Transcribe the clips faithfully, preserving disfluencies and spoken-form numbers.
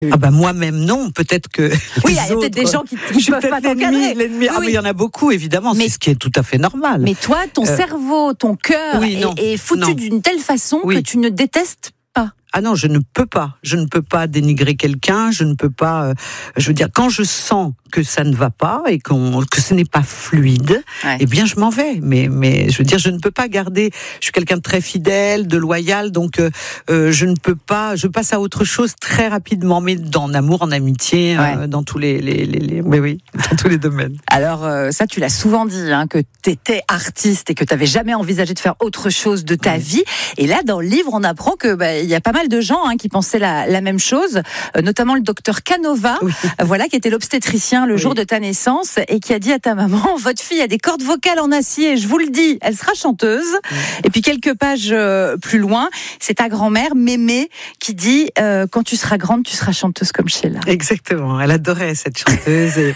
Ah bah moi-même non, peut-être que oui, il y a peut-être des gens qui ne peuvent pas t'encadrer. L'ennemi, ah oui, il y en a beaucoup évidemment, mais, c'est ce qui est tout à fait normal. Mais toi, ton euh, cerveau, ton cœur oui, est, est foutu non. d'une telle façon oui. que tu ne détestes pas. Ah non, je ne peux pas. Je ne peux pas dénigrer quelqu'un. Je ne peux pas. Euh, je veux dire, quand je sens que ça ne va pas et qu'on, que ce n'est pas fluide, ouais. eh bien, je m'en vais. Mais, mais, je veux dire, je ne peux pas garder. Je suis quelqu'un de très fidèle, de loyal, donc euh, euh, je ne peux pas. Je passe à autre chose très rapidement, mais dans l'amour, en amitié, ouais. euh, dans tous les, les, les, les, mais oui, dans tous les domaines. Alors euh, ça, tu l'as souvent dit, hein, que t'étais artiste et que t'avais jamais envisagé de faire autre chose de ta ouais. vie. Et là, dans le livre, on apprend que bah, il y a pas mal de gens hein, qui pensaient la, la même chose, euh, notamment le docteur Canova, oui. euh, voilà, qui était l'obstétricien le oui. jour de ta naissance et qui a dit à ta maman, votre fille a des cordes vocales en acier, je vous le dis, elle sera chanteuse. Oui. Et puis quelques pages euh, plus loin, c'est ta grand-mère, Mémé, qui dit, euh, quand tu seras grande, tu seras chanteuse comme Sheila. Exactement, elle adorait cette chanteuse et,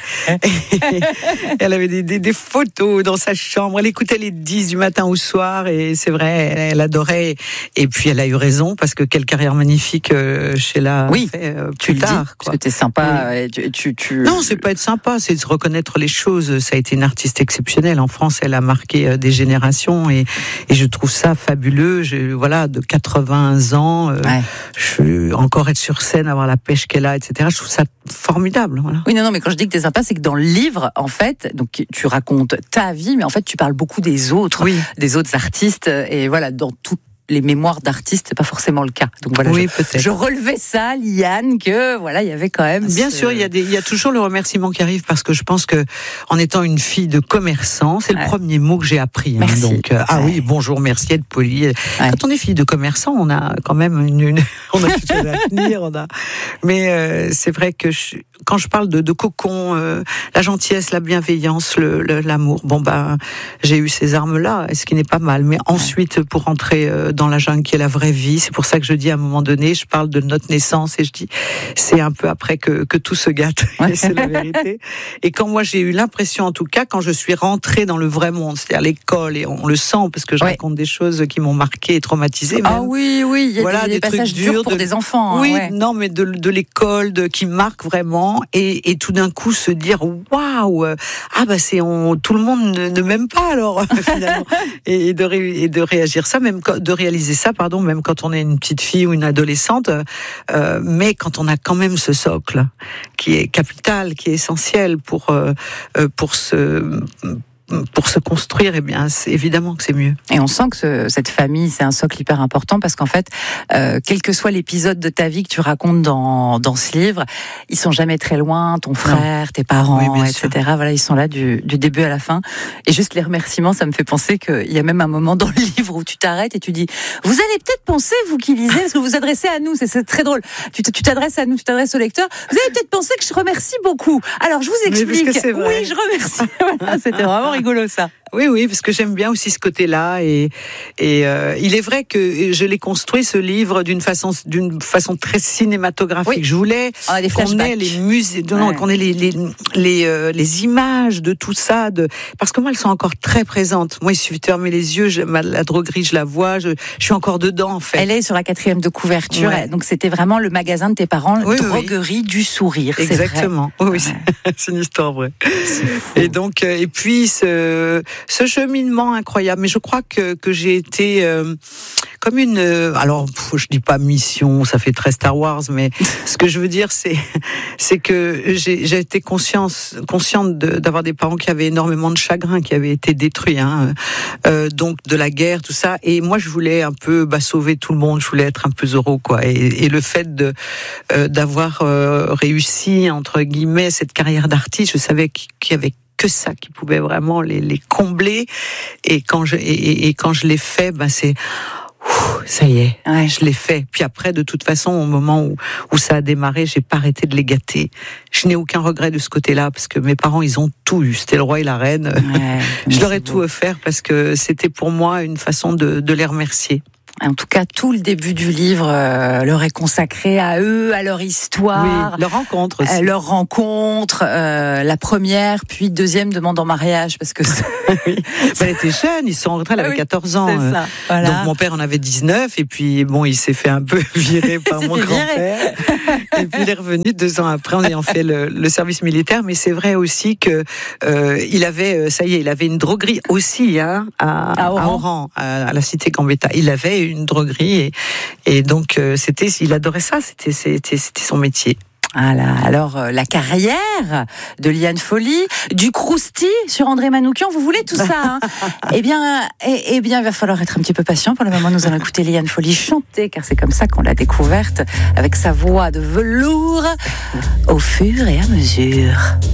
et elle avait des, des, des photos dans sa chambre, elle écoutait les dix du matin au soir et c'est vrai, elle, elle adorait. Et puis elle a eu raison parce que quelle carrière magnifique euh, Sheila oui, fait euh, plus tu le tard. Dis, quoi. Parce que t'es sympa. Oui. Tu, tu, tu... Non, c'est pas être sympa, c'est de reconnaître les choses. Ça a été une artiste exceptionnelle en France. Elle a marqué euh, des générations et, et je trouve ça fabuleux. Je, voilà, de quatre-vingts ans, euh, ouais. je, encore être sur scène, avoir la pêche qu'elle a, et cetera. Je trouve ça formidable. Voilà. Oui, non, non, mais quand je dis que t'es sympa, c'est que dans le livre, en fait, donc tu racontes ta vie, mais en fait, tu parles beaucoup des autres, oui. des autres artistes, et voilà, dans tout. Les mémoires d'artistes, c'est pas forcément le cas. Donc voilà, oui, je, peut-être. je relevais ça, Liane, que voilà, il y avait quand même. Bien ce... sûr, il y a des, il y a toujours le remerciement qui arrive parce que je pense que, en étant une fille de commerçant, c'est ouais. le premier mot que j'ai appris. Merci. Hein, donc, euh, ah ouais. oui, bonjour, merci, être poli. Ouais. Quand on est fille de commerçant, on a quand même une, une on a quelque chose à tenir, on a. Mais euh, c'est vrai que je, quand je parle de, de cocon, euh, la gentillesse, la bienveillance, le, le, l'amour, bon ben, j'ai eu ces armes-là, ce qui n'est pas mal. Mais ouais. ensuite, pour rentrer euh, dans la jungle qui est la vraie vie. C'est pour ça que je dis à un moment donné, je parle de notre naissance et je dis, c'est un peu après que, que tout se gâte. Ouais. Et c'est la vérité. Et quand moi j'ai eu l'impression, en tout cas, quand je suis rentrée dans le vrai monde, c'est-à-dire l'école, et on le sent parce que je ouais. raconte des choses qui m'ont marquée et traumatisée. Ah même. oui, oui, il y a voilà, des, des, des passages durs pour de, des enfants. Oui, hein, ouais. non, mais de, de l'école, de, qui marque vraiment, et, et tout d'un coup se dire, waouh, ah bah c'est on, tout le monde ne, ne m'aime pas alors finalement, et, et, de ré, et de réagir ça, même de réaliser ça. pardon, même quand on est une petite fille ou une adolescente, euh, mais quand on a quand même ce socle qui est capital, qui est essentiel pour euh, pour se pour se construire, eh bien, c'est évidemment que c'est mieux. Et on sent que ce, cette famille, c'est un socle hyper important parce qu'en fait, euh, quel que soit l'épisode de ta vie que tu racontes dans dans ce livre, ils sont jamais très loin. Ton frère, non. tes parents, oui, et cetera. Sûr. Voilà, ils sont là du, du début à la fin. Et juste les remerciements, ça me fait penser qu'il y a même un moment dans le livre où tu t'arrêtes et tu dis, vous allez peut-être penser, vous qui lisez, parce que vous vous adressez à nous, c'est, c'est très drôle. Tu, tu t'adresses à nous, tu t'adresses au lecteur. Vous allez peut-être penser que je remercie beaucoup. Alors je vous explique. C'est vrai. Oui, je remercie. Voilà, c'était vraiment rigolo ça. Oui, oui, parce que j'aime bien aussi ce côté-là, et et euh, il est vrai que je l'ai construit ce livre d'une façon d'une façon très cinématographique. Oui. Je voulais qu'on ait les musées, non, ouais. qu'on ait les les les, euh, les images de tout ça, de parce que moi elles sont encore très présentes. Moi, il suffit de fermer les yeux, je, ma, la droguerie, je la vois, je, je suis encore dedans en fait. Elle est sur la quatrième de couverture, ouais. donc c'était vraiment le magasin de tes parents, oui, droguerie oui. du sourire. Exactement. C'est vrai. Oui, ouais. c'est une histoire vraie. Et donc et puis ce Ce cheminement incroyable, mais je crois que que j'ai été euh, comme une, euh, alors je dis pas mission, ça fait très Star Wars, mais ce que je veux dire c'est c'est que j'ai j'ai été conscience consciente de, d'avoir des parents qui avaient énormément de chagrin, qui avaient été détruits, hein, euh, donc de la guerre, tout ça, et moi je voulais un peu bah, sauver tout le monde, je voulais être un peu Zorro quoi, et, et le fait de euh, d'avoir euh, réussi entre guillemets cette carrière d'artiste, je savais qu'il y avait que ça qui pouvait vraiment les, les combler, et quand je et, et quand je l'ai fait, ben c'est ouf, ça y est, ouais. je l'ai fait. Puis après, de toute façon, au moment où où ça a démarré, j'ai pas arrêté de les gâter. Je n'ai aucun regret de ce côté-là parce que mes parents, ils ont tout eu. C'était le roi et la reine. Ouais, je leur ai tout offert parce que c'était pour moi une façon de de les remercier. En tout cas, tout le début du livre euh, leur est consacré à eux, à leur histoire. Oui, leur rencontre aussi. Euh, leur rencontre, euh, la première, puis deuxième demande en mariage, parce que... oui. Elle était jeune, ils sont rentrés, elle avait oui, quatorze ans. C'est ça, voilà. Donc mon père en avait dix-neuf, et puis bon, il s'est fait un peu virer par mon grand-père. Et puis il est revenu deux ans après en ayant fait le, le service militaire. Mais c'est vrai aussi que euh, il avait, ça y est, il avait une droguerie aussi hein, à, à Oran, à, Oran, à, à la cité Gambetta. Il avait une droguerie et, et donc euh, c'était, il adorait ça, c'était, c'était, c'était son métier. Voilà. Alors, euh, la carrière de Liane Folly, du crousti sur André Manoukian, vous voulez tout ça hein Eh bien, eh, eh bien, il va falloir être un petit peu patient. Pour le moment, nous allons écouter Liane Folly chanter, car c'est comme ça qu'on l'a découverte, avec sa voix de velours, au fur et à mesure.